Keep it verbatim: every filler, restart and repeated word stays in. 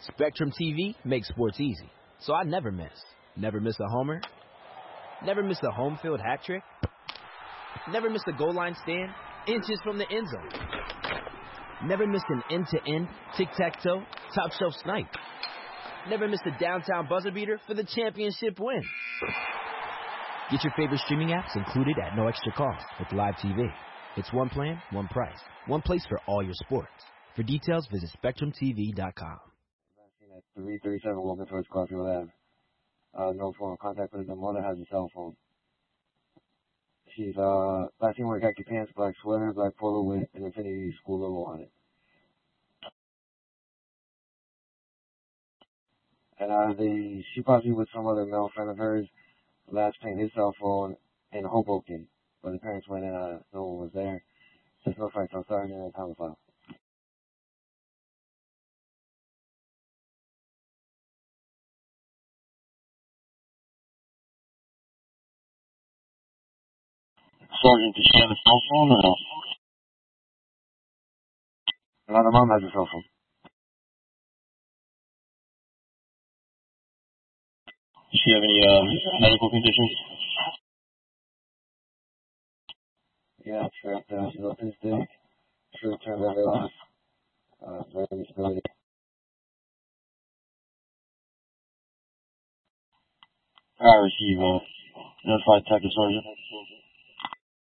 Spectrum T V makes sports easy, so I never miss. Never miss a homer. Never miss a home field hat trick. Never miss a goal line stand inches from the end zone. Never miss an end-to-end, tic-tac-toe, top-shelf snipe. Never miss a downtown buzzer beater for the championship win. Get your favorite streaming apps included at no extra cost with Live T V. It's one plan, one price, one place for all your sports. For details, visit spectrum t v dot com. three thirty-seven walking towards Garfield Ave. Uh, no form of contact with her. The mother has a cell phone. She's, uh, last seen wearing khaki pants, black sweater, black polo with an Infinity School logo on it. And, uh, the, she possibly with some other male friend of hers, last pinged his cell phone in Hoboken. But the parents went in, uh, no one was there. Just no fight, so sorry, and time to file. Sergeant, did she have a cell phone or no? No, the mom has a cell phone. Does she have any, um, medical conditions? Yeah, sure. Uh, she's autistic. Short-term memory loss. Uh, learning disability. I receive, uh, notified Texas Sergeant.